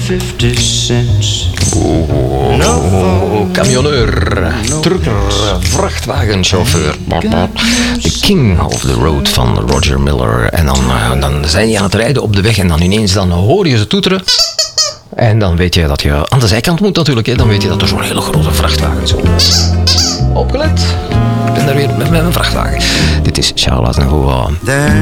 50 cents. Camionneur, trucker, vrachtwagenchauffeur. The King of the Road van Roger Miller. En dan zijn die aan het rijden op de weg en dan ineens dan hoor je ze toeteren. En dan weet je dat je aan de zijkant moet natuurlijk. Hè. Dan weet je dat er zo'n hele grote vrachtwagen is. Opgelet. Ik ben daar weer met mijn vrachtwagen. Dit is Charles Aznavour.